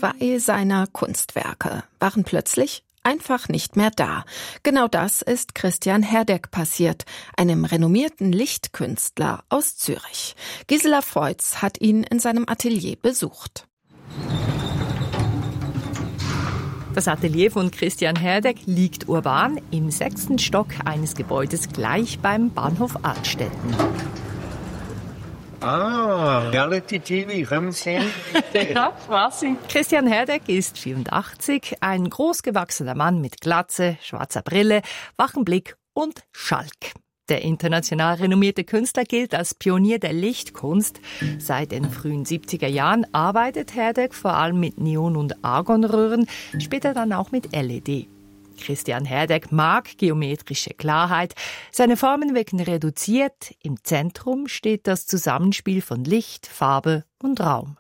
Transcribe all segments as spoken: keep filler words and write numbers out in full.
Zwei seiner Kunstwerke waren plötzlich einfach nicht mehr da. Genau das ist Christian Herdegg passiert, einem renommierten Lichtkünstler aus Zürich. Gisela Feutz hat ihn in seinem Atelier besucht. Das Atelier von Christian Herdegg liegt urban im sechsten Stock eines Gebäudes gleich beim Bahnhof Altstetten. Ah, Reality-T V, kommen Sie hin? Ja, quasi. Christian Herdegg ist vierundachtzig, ein großgewachsener Mann mit Glatze, schwarzer Brille, wachem Blick und Schalk. Der international renommierte Künstler gilt als Pionier der Lichtkunst. Seit den frühen siebziger Jahren arbeitet Herdegg vor allem mit Neon- und Argonröhren, später dann auch mit L E D. Christian Herdegg mag geometrische Klarheit. Seine Formen wirken reduziert. Im Zentrum steht das Zusammenspiel von Licht, Farbe und Raum.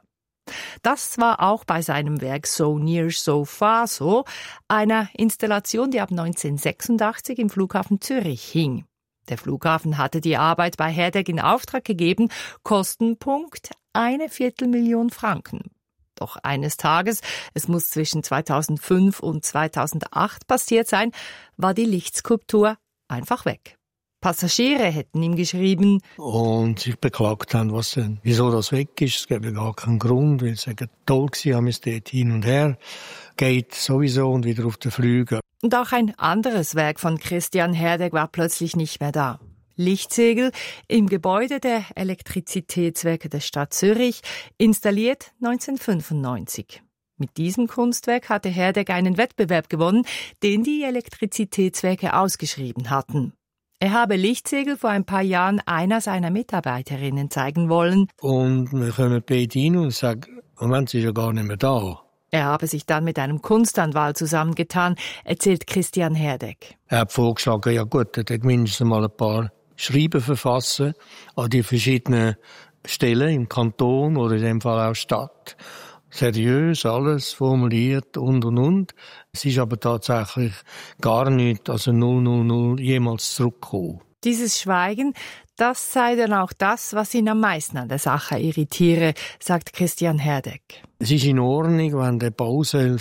Das war auch bei seinem Werk So Near, So Far so, einer Installation, die ab neunzehnhundertsechsundachtzig im Flughafen Zürich hing. Der Flughafen hatte die Arbeit bei Herdegg in Auftrag gegeben. Kostenpunkt eine Viertelmillion Franken. Doch eines Tages, es muss zwischen zweitausendfünf und zweitausendacht passiert sein, war die Lichtskulptur einfach weg. Passagiere hätten ihm geschrieben und sich beklagt haben, was denn, wieso das weg ist. Es gäbe gar keinen Grund, weil es toll war, haben es dort hin und her geht sowieso und wieder auf den Flügen. Und auch ein anderes Werk von Christian Herdegg war plötzlich nicht mehr da. Lichtsegel im Gebäude der Elektrizitätswerke der Stadt Zürich, installiert neunzehnhundertfünfundneunzig. Mit diesem Kunstwerk hatte Herdegg einen Wettbewerb gewonnen, den die Elektrizitätswerke ausgeschrieben hatten. Er habe Lichtsegel vor ein paar Jahren einer seiner Mitarbeiterinnen zeigen wollen. Und wir kommen beide hin und sagen, Moment, sie ist ja gar nicht mehr da. Er habe sich dann mit einem Kunstanwalt zusammengetan, erzählt Christian Herdegg. Er hat vorgeschlagen, ja gut, er hat mindestens mal ein paar Schreiben verfassen an die verschiedenen Stellen im Kanton oder in dem Fall auch Stadt. Seriös, alles formuliert und und und. Es ist aber tatsächlich gar nicht, also null null null jemals zurückgekommen. Dieses Schweigen, das sei dann auch das, was ihn am meisten an der Sache irritiere, sagt Christian Herdegg. Es ist in Ordnung, wenn der Bau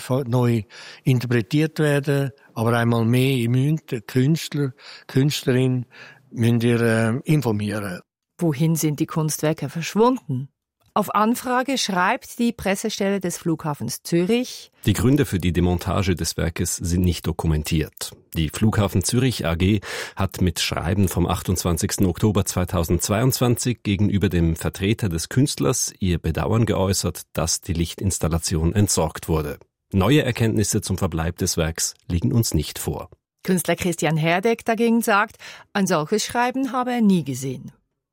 neu interpretiert werden, aber einmal mehr müssen die Künstler, Künstlerin müssen ihr äh, informieren. Wohin sind die Kunstwerke verschwunden? Auf Anfrage schreibt die Pressestelle des Flughafens Zürich: Die Gründe für die Demontage des Werkes sind nicht dokumentiert. Die Flughafen Zürich A G hat mit Schreiben vom achtundzwanzigsten Oktober zweitausendzweiundzwanzig gegenüber dem Vertreter des Künstlers ihr Bedauern geäußert, dass die Lichtinstallation entsorgt wurde. Neue Erkenntnisse zum Verbleib des Werks liegen uns nicht vor. Künstler Christian Herdegg dagegen sagt, ein solches Schreiben habe er nie gesehen.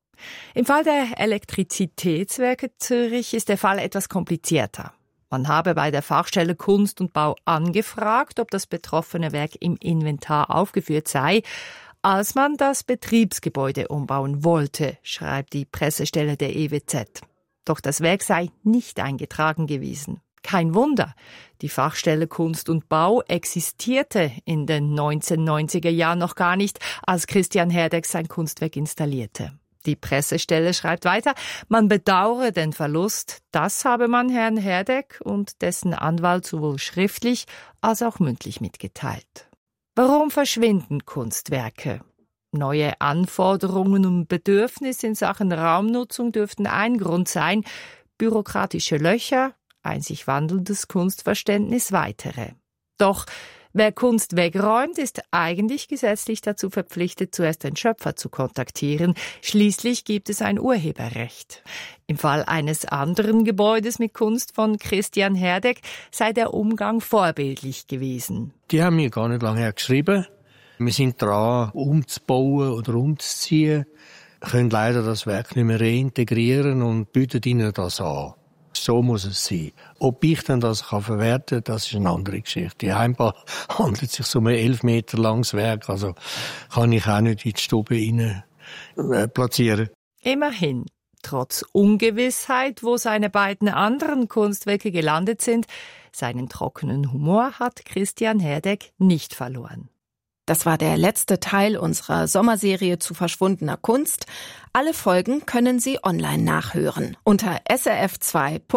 Im Fall der Elektrizitätswerke Zürich ist der Fall etwas komplizierter. Man habe bei der Fachstelle Kunst und Bau angefragt, ob das betroffene Werk im Inventar aufgeführt sei, als man das Betriebsgebäude umbauen wollte, schreibt die Pressestelle der E W Z. Doch das Werk sei nicht eingetragen gewesen. Kein Wunder, die Fachstelle Kunst und Bau existierte in den neunzehnhundertneunziger Jahren noch gar nicht, als Christian Herdegg sein Kunstwerk installierte. Die Pressestelle schreibt weiter, man bedauere den Verlust, das habe man Herrn Herdegg und dessen Anwalt sowohl schriftlich als auch mündlich mitgeteilt. Warum verschwinden Kunstwerke? Neue Anforderungen und Bedürfnisse in Sachen Raumnutzung dürften ein Grund sein, bürokratische Löcher, ein sich wandelndes Kunstverständnis weitere. Doch wer Kunst wegräumt, ist eigentlich gesetzlich dazu verpflichtet, zuerst den Schöpfer zu kontaktieren. Schließlich gibt es ein Urheberrecht. Im Fall eines anderen Gebäudes mit Kunst von Christian Herdegg sei der Umgang vorbildlich gewesen. Die haben mir gar nicht lange her geschrieben. Wir sind dran, umzubauen oder umzuziehen. Wir können leider das Werk nicht mehr reintegrieren und bieten ihnen das an. So muss es sein. Ob ich dann das kann verwerten kann, das ist eine andere Geschichte. Die Heimbau handelt sich um ein elf Meter langes Werk, also kann ich auch nicht in die Stube rein äh, platzieren. Immerhin, trotz Ungewissheit, wo seine beiden anderen Kunstwerke gelandet sind, seinen trockenen Humor hat Christian Herdegg nicht verloren. Das war der letzte Teil unserer Sommerserie zu verschwundener Kunst. Alle Folgen können Sie online nachhören unter S R F zwei.